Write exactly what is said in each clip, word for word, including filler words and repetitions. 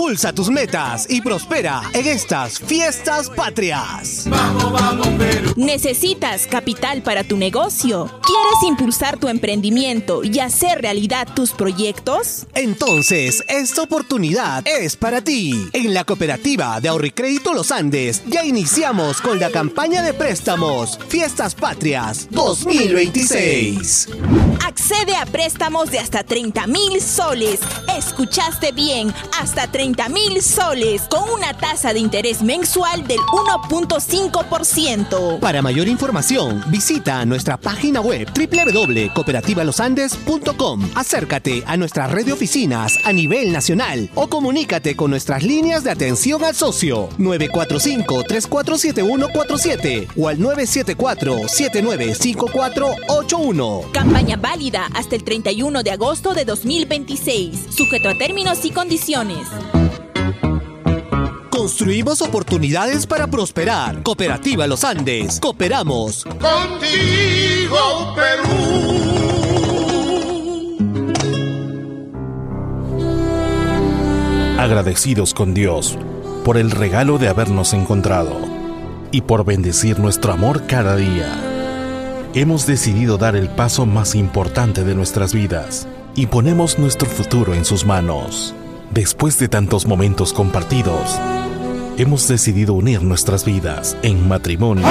Impulsa tus metas y prospera en estas fiestas patrias. Vamos, vamos, Perú. ¿Necesitas capital para tu negocio? ¿Quieres impulsar tu emprendimiento y hacer realidad tus proyectos? Entonces, esta oportunidad es para ti. En la Cooperativa de Ahorro y Crédito Los Andes ya iniciamos con la campaña de préstamos Fiestas Patrias dos mil veintiséis. Accede a préstamos de hasta treinta mil soles. Escuchaste bien, hasta treinta mil soles, con una tasa de interés mensual del uno punto cinco por ciento. Para mayor información, visita nuestra página web doble u doble u doble u punto cooperativa los andes punto com. Acércate a nuestra red de oficinas a nivel nacional o comunícate con nuestras líneas de atención al socio nueve cuatro cinco, tres cuatro siete uno cuatro siete o al nueve siete cuatro, siete nueve cinco cuatro ocho uno. Campaña válida hasta el treinta y uno de agosto de dos mil veintiséis. Sujeto a términos y condiciones. Construimos oportunidades para prosperar. Cooperativa Los Andes. Cooperamos Contigo, Perú. Agradecidos con Dios por el regalo de habernos encontrado y por bendecir nuestro amor cada día. Hemos decidido dar el paso más importante de nuestras vidas y ponemos nuestro futuro en sus manos. Después de tantos momentos compartidos, hemos decidido unir nuestras vidas en matrimonio.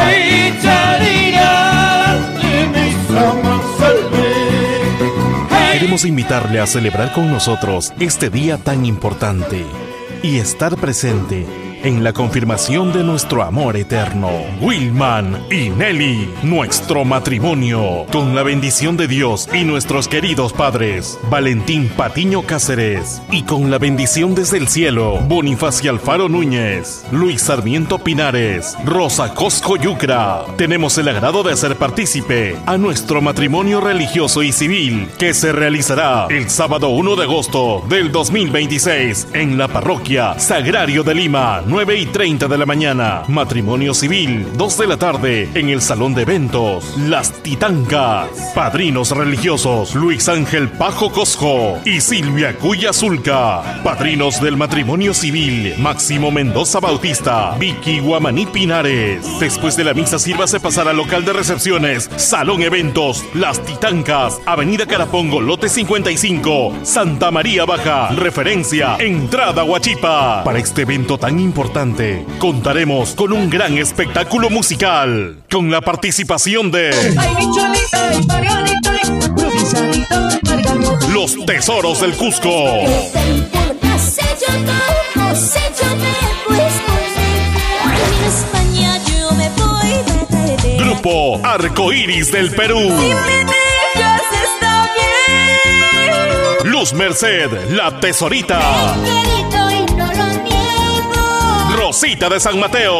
Queremos invitarle a celebrar con nosotros este día tan importante y estar presente en la confirmación de nuestro amor eterno. Wilman y Nelly, nuestro matrimonio, con la bendición de Dios y nuestros queridos padres, Valentín Patiño Cáceres, y con la bendición desde el cielo, Bonifacio Alfaro Núñez, Luis Sarmiento Pinares, Rosa Cosco Yucra. Tenemos el agrado de hacer partícipe a nuestro matrimonio religioso y civil, que se realizará el sábado uno de agosto del dos mil veintiséis en la parroquia Sagrario de Lima, nueve y treinta de la mañana. Matrimonio civil, dos de la tarde, en el salón de eventos Las Titancas. Padrinos religiosos, Luis Ángel Pajo Cosco y Silvia Cuya Zulca. Padrinos del matrimonio civil, Máximo Mendoza Bautista, Vicky Guamaní Pinares. Después de la misa, sírvase pasar al local de recepciones, salón eventos Las Titancas, avenida Carapongo, lote cincuenta y cinco, Santa María Baja. Referencia, entrada Huachipa. Para este evento tan importante, contaremos con un gran espectáculo musical, con la participación de Los Tesoros del Cusco, Grupo Arcoíris del Perú, Luz Merced, La Tesorita, Rosita de San Mateo.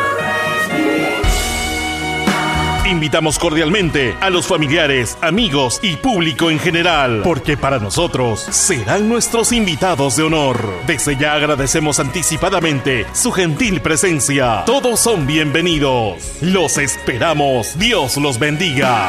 Invitamos cordialmente a los familiares, amigos y público en general, porque para nosotros serán nuestros invitados de honor. Desde ya agradecemos anticipadamente su gentil presencia. Todos son bienvenidos. Los esperamos. Dios los bendiga.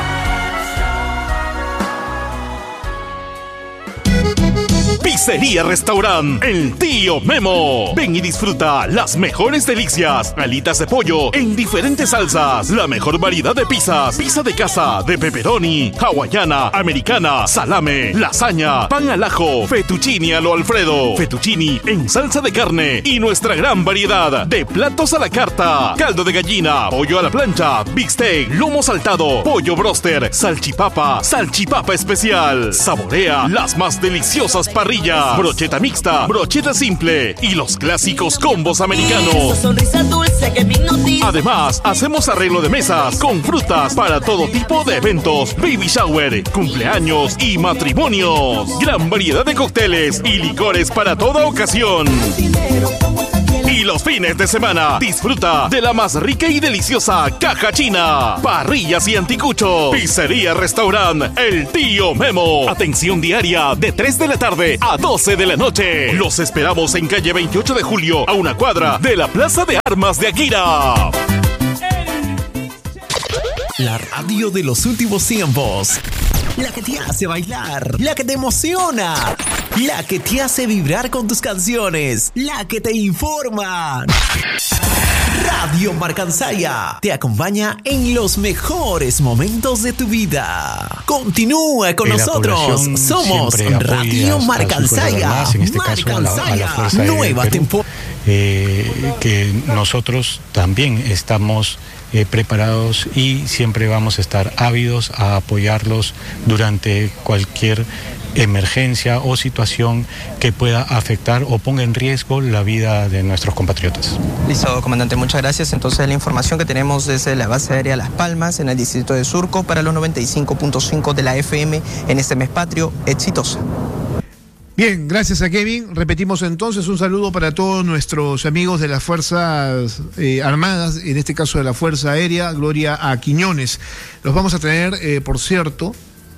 Pizzería Restaurant El Tío Memo. Ven y disfruta las mejores delicias. Alitas de pollo en diferentes salsas. La mejor variedad de pizzas. Pizza de casa, de pepperoni, hawaiana, americana, salame, lasaña, pan al ajo, fettuccini a lo Alfredo, fettuccini en salsa de carne y nuestra gran variedad de platos a la carta. Caldo de gallina, pollo a la plancha, bistec, lomo saltado, pollo broster, salchipapa, salchipapa especial. Saborea las más deliciosas parrillas, brocheta mixta, brocheta simple y los clásicos combos americanos. Además, hacemos arreglo de mesas con frutas para todo tipo de eventos, baby shower, cumpleaños y matrimonios. Gran variedad de cócteles y licores para toda ocasión. Y los fines de semana, disfruta de la más rica y deliciosa caja china, parrillas y anticuchos. Pizzería Restaurant El Tío Memo. Atención diaria de tres de la tarde a doce de la noche. Los esperamos en calle veintiocho de julio, a una cuadra de la Plaza de Armas de Aguira. La radio de los últimos tiempos. la que te hace bailar, la que te emociona, la que te hace vibrar con tus canciones, la que te informa. Radio Marcansaya te acompaña en los mejores momentos de tu vida. Continúa con nosotros. Somos Radio Marcansaya. En este caso, Marcansaya, a la, a la Fuerza nueva temporada. Eh, que nosotros también estamos eh, preparados y siempre vamos a estar ávidos a apoyarlos durante cualquier emergencia o situación que pueda afectar o ponga en riesgo la vida de nuestros compatriotas. Listo, comandante, muchas gracias. Entonces, la información que tenemos desde la base aérea Las Palmas, en el distrito de Surco, para los noventa y cinco punto cinco de la F M en este mes patrio, exitosa. Bien, gracias a Kevin. Repetimos entonces un saludo para todos nuestros amigos de las Fuerzas eh, Armadas, en este caso de la Fuerza Aérea, Gloria a Quiñones. Los vamos a tener, eh, por cierto,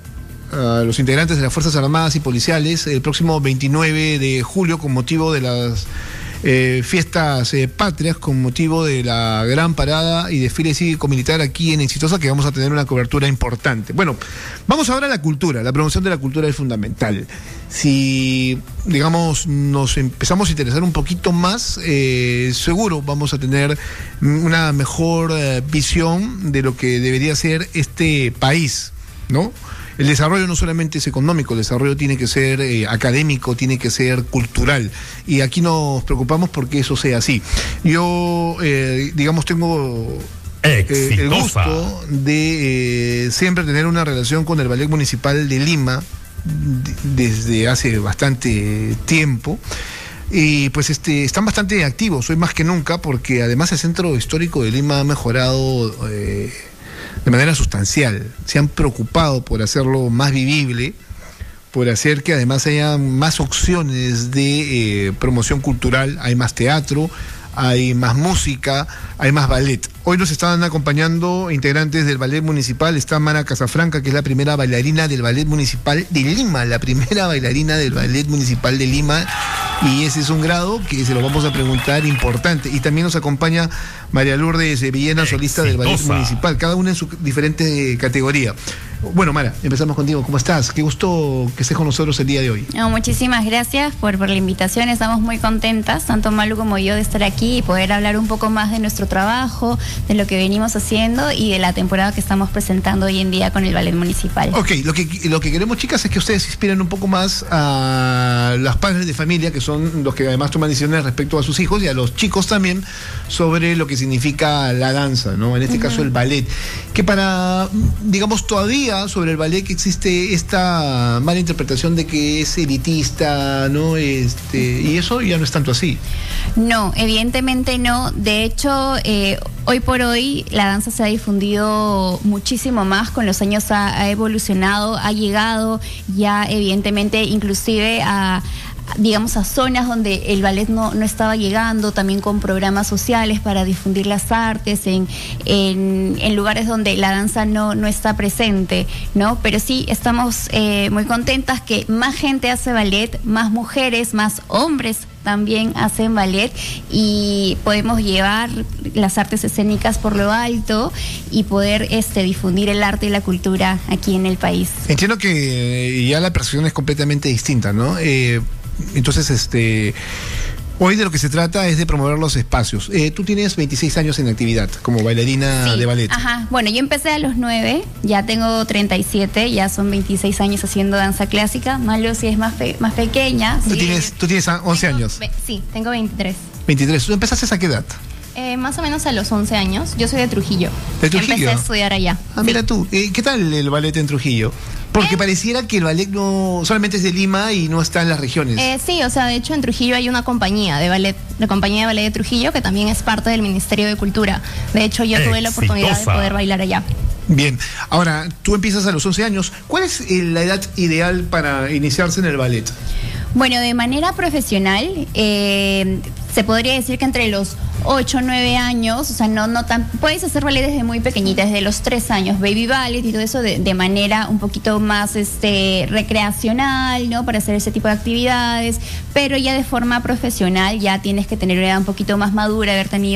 a los integrantes de las Fuerzas Armadas y Policiales el próximo veintinueve de julio con motivo de las eh, fiestas eh, patrias, con motivo de la gran parada y desfile cívico-militar aquí en Exitosa, que vamos a tener una cobertura importante. Bueno, vamos ahora a la cultura. La promoción de la cultura es fundamental. Si, digamos, nos empezamos a interesar un poquito más, eh, seguro vamos a tener una mejor eh, visión de lo que debería ser este país, ¿no? El desarrollo no solamente es económico, el desarrollo tiene que ser eh, académico, tiene que ser cultural. Y aquí nos preocupamos porque eso sea así. Yo, eh, digamos, tengo eh, el gusto de eh, siempre tener una relación con el Ballet Municipal de Lima de, desde hace bastante tiempo. Y pues este están bastante activos hoy más que nunca, porque además el Centro Histórico de Lima ha mejorado eh, de manera sustancial. Se han preocupado por hacerlo más vivible, por hacer que además haya más opciones de eh, promoción cultural. Hay más teatro, hay más música, hay más ballet. Hoy nos están acompañando integrantes del Ballet Municipal. Está Mara Casafranca, que es la primera bailarina del Ballet Municipal de Lima, la primera bailarina del Ballet Municipal de Lima, y ese es un grado que se lo vamos a preguntar importante. Y también nos acompaña María Lourdes Villena, solista del Ballet Municipal, cada una en su diferente categoría. Bueno, Mara, empezamos contigo. ¿Cómo estás? Qué gusto que estés con nosotros el día de hoy. No, muchísimas gracias por, por la invitación. Estamos muy contentas, tanto Malu como yo, de estar aquí y poder hablar un poco más de nuestro trabajo, de lo que venimos haciendo y de la temporada que estamos presentando hoy en día con el Ballet Municipal. Ok, lo que, lo que queremos, chicas, es que ustedes inspiren un poco más a los padres de familia, que son los que además toman decisiones respecto a sus hijos, y a los chicos también, sobre lo que significa la danza, ¿no? En este uh-huh. caso el ballet. Que para, digamos, todavía sobre el ballet que existe esta mala interpretación de que es elitista, ¿no? Este, y eso ya no es tanto así. No, evidentemente no. De hecho, eh, hoy por hoy la danza se ha difundido muchísimo más, con los años ha, ha evolucionado, ha llegado ya evidentemente inclusive a... digamos a zonas donde el ballet no, no estaba llegando, también con programas sociales para difundir las artes, en, en, en lugares donde la danza no, no está presente, ¿no? Pero sí, estamos eh, muy contentas que más gente hace ballet, más mujeres, más hombres también hacen ballet, y podemos llevar las artes escénicas por lo alto y poder este difundir el arte y la cultura aquí en el país. Entiendo que ya la percepción es completamente distinta, ¿no? Eh, Entonces, este, hoy de lo que se trata es de promover los espacios. Eh, tú tienes veintiséis años en actividad como bailarina sí, de ballet. Ajá. Bueno, yo empecé a los nueve, ya tengo treinta y siete, ya son veintiséis años haciendo danza clásica. Malo si es más, pe más pequeña. ¿Tú, sí. tienes, ¿Tú tienes once tengo, años? Sí, tengo veintitrés. veintitrés. ¿Tú empezaste a qué edad? Eh, más o menos a los once años. Yo soy de Trujillo. ¿De Trujillo? Empecé a estudiar allá. Ah, mira sí. tú. Eh, ¿Qué tal el ballet en Trujillo? Porque eh, pareciera que el ballet no solamente es de Lima y no está en las regiones. Eh, sí, o sea, de hecho en Trujillo hay una compañía de ballet, la compañía de ballet de Trujillo, que también es parte del Ministerio de Cultura. De hecho, yo tuve la oportunidad de poder bailar allá. Bien, ahora, tú empiezas a los once años. ¿Cuál es la edad ideal para iniciarse en el ballet? Bueno, de manera profesional, eh, se podría decir que entre los ocho o nueve años, o sea, no, no tan, puedes hacer ballet desde muy pequeñita, desde los tres años, baby ballet y todo eso de, de manera un poquito más este, recreacional, ¿no? Para hacer ese tipo de actividades, pero ya de forma profesional ya tienes que tener una edad un poquito más madura, haber tenido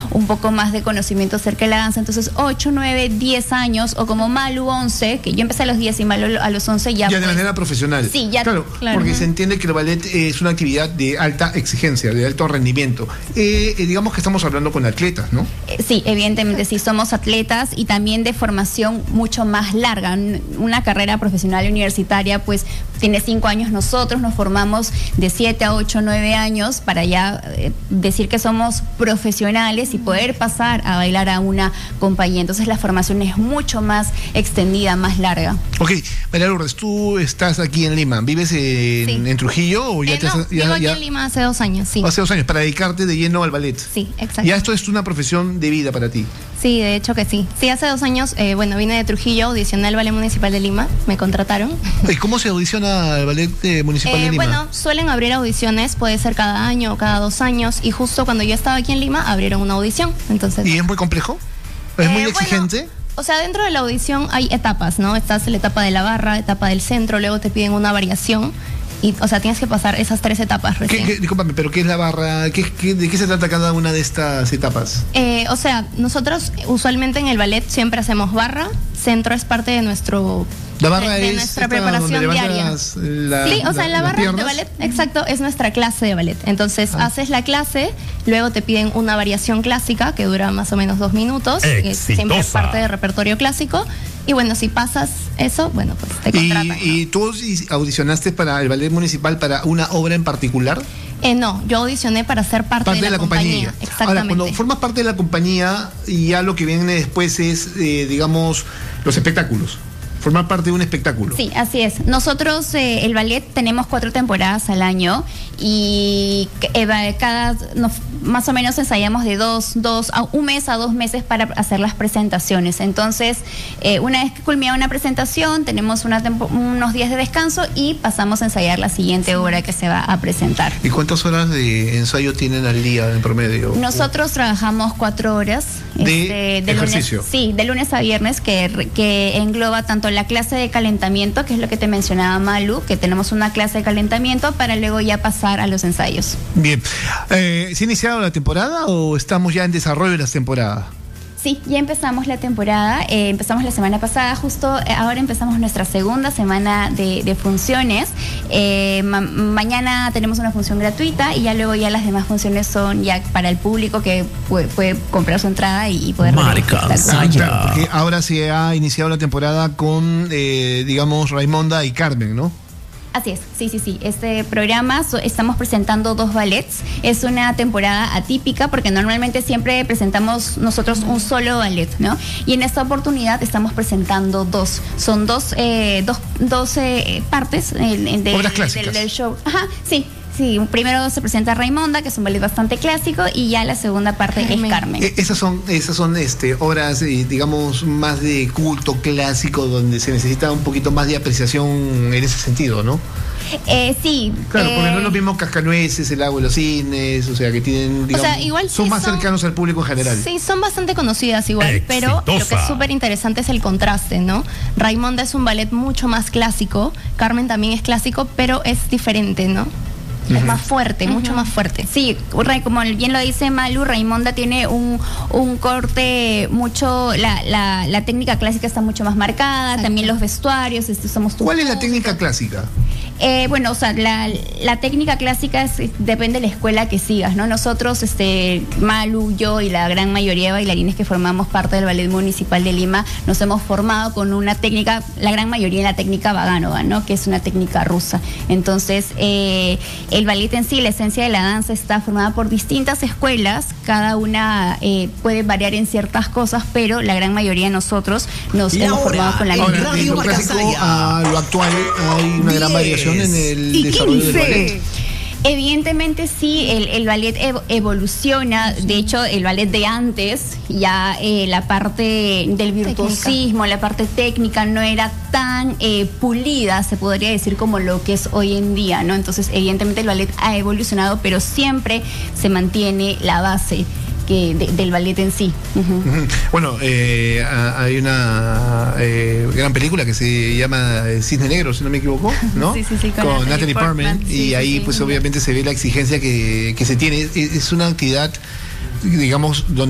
un poco más de conocimiento acerca de la danza. Entonces, ocho, nueve, diez años, o como Malu, once, que yo empecé a los diez y Malu a los once ya. Ya pues, de manera profesional. Sí, ya. Claro, claro. porque uh-huh. se entiende que el ballet es una actividad de alta exigencia, de alto rendimiento. Eh, eh, digamos que estamos hablando con atletas, ¿no? Eh, sí, evidentemente, sí, somos atletas y también de formación mucho más larga. Una carrera profesional universitaria, pues, tiene cinco años. Nosotros nos formamos de siete a ocho, nueve años para ya eh, decir que somos profesionales y poder pasar a bailar a una compañía. Entonces la formación es mucho más extendida, más larga. Ok, María Lourdes, tú estás aquí en Lima. ¿Vives en, sí. en Trujillo o ya eh, te has, no, ya, vivo aquí ya, en Lima hace dos años, sí. Hace dos años, para dedicarte de lleno al ballet. Sí, exacto. Ya esto es una profesión de vida para ti. Sí, de hecho que sí. Sí, hace dos años, eh, bueno, vine de Trujillo, audicioné al Ballet Municipal de Lima, me contrataron. ¿Y cómo se audiciona al Ballet eh, Municipal eh, de Lima? Bueno, suelen abrir audiciones, puede ser cada año o cada dos años, y justo cuando yo estaba aquí en Lima abrieron una audición. Entonces, ¿y es muy complejo? ¿Es eh, muy exigente? Bueno, o sea, dentro de la audición hay etapas, ¿no? Estás en la etapa de la barra, etapa del centro, luego te piden una variación. Y, o sea, tienes que pasar esas tres etapas recién. ¿Qué, qué, discúlpame, pero ¿qué es la barra? ¿Qué, qué, ¿De qué se trata cada una de estas etapas? Eh, o sea, nosotros usualmente en el ballet siempre hacemos barra, centro es parte de nuestro... La barra de, de es nuestra preparación diaria. La, sí, o sea, la, la barra piernas. de ballet, exacto, es nuestra clase de ballet. Entonces, ah. haces la clase, luego te piden una variación clásica que dura más o menos dos minutos, que siempre es parte del repertorio clásico. Y bueno, si pasas eso, bueno, pues te contratan. ¿Y, ¿y tú audicionaste para el Ballet Municipal para una obra en particular? Eh, no, yo audicioné para ser parte, parte de, la de la compañía. compañía. Exactamente. Ahora, cuando formas parte de la compañía, ya lo que viene después es, eh, digamos, los espectáculos. Formar parte de un espectáculo. Sí, así es. Nosotros, eh, el ballet, tenemos cuatro temporadas al año y eh, cada, no, más o menos ensayamos de dos, dos, a un mes a dos meses para hacer las presentaciones. Entonces, eh, una vez que culmina una presentación, tenemos una unos días de descanso y pasamos a ensayar la siguiente obra que se va a presentar. ¿Y cuántas horas de ensayo tienen al día en promedio? Nosotros trabajamos cuatro horas. ¿De este, de ejercicio? Lunes, sí, de lunes a viernes, que, que engloba tanto la clase de calentamiento, que es lo que te mencionaba Malu, que tenemos una clase de calentamiento para luego ya pasar a los ensayos. Bien. Eh, ¿Se ha iniciado la temporada o estamos ya en desarrollo de la temporada? Sí, ya empezamos la temporada, eh, empezamos la semana pasada, justo eh, ahora empezamos nuestra segunda semana de, de funciones. Eh, ma mañana tenemos una función gratuita y ya luego ya las demás funciones son ya para el público que puede, puede comprar su entrada y, y poder Marcansaya. Porque ahora se ha iniciado la temporada con, eh, digamos, Raimonda y Carmen, ¿no? Así es, sí, sí, sí. Este programa so, estamos presentando dos ballets. Es una temporada atípica porque normalmente siempre presentamos nosotros un solo ballet, ¿no? Y en esta oportunidad estamos presentando dos. Son dos, eh, dos, dos eh, partes eh, de, obras clásicas. Del, del show. Ajá, sí. Sí, primero se presenta Raimonda, que es un ballet bastante clásico, y ya la segunda parte Carmen. es Carmen. Eh, esas son, esas son este, obras, eh, digamos, más de culto clásico, donde se necesita un poquito más de apreciación en ese sentido, ¿no? Eh, sí. Claro, eh, porque no es lo mismo Cascanueces, El Lago de los Cisnes, o sea, que tienen, digamos, o sea, igual son sí más son, cercanos al público en general. Sí, son bastante conocidas igual, Exitosa. Pero lo que es súper interesante es el contraste, ¿no? Raimonda es un ballet mucho más clásico, Carmen también es clásico, pero es diferente, ¿no? Es más fuerte, uh-huh. mucho más fuerte. Sí, como bien lo dice Malu, Raimonda tiene un, un corte mucho, la, la, la técnica clásica está mucho más marcada, exacto. También los vestuarios, este, somos ¿Cuál es la técnica clásica? Eh, bueno, o sea, la, la técnica clásica es, depende de la escuela que sigas, ¿no? Nosotros, este, Malu, yo y la gran mayoría de bailarines que formamos parte del Ballet Municipal de Lima, nos hemos formado con una técnica, la gran mayoría en la técnica Vaganova, ¿no? Que es una técnica rusa. Entonces, eh, el ballet en sí, la esencia de la danza está formada por distintas escuelas, cada una eh, puede variar en ciertas cosas, pero la gran mayoría de nosotros nos y hemos ahora, formado con la misma. Ahora, de lo clásico a lo actual hay una gran variación en el desarrollo del ballet. Evidentemente sí, el, el ballet ev evoluciona, de hecho el ballet de antes, ya eh, la parte del virtuosismo, técnica. La parte técnica no era tan eh, pulida, se podría decir, como lo que es hoy en día, ¿no? Entonces evidentemente el ballet ha evolucionado, pero siempre se mantiene la base que de, del ballet en sí. Uh-huh. Uh-huh. Bueno, eh, hay una eh, gran película que se llama Cisne Negro, si no me equivoco, ¿no? Sí, sí, sí, con, con Natalie Portman, Portman. Sí, y sí, ahí sí, pues sí. Obviamente se ve la exigencia que, que se tiene. Es, es una actividad, digamos, donde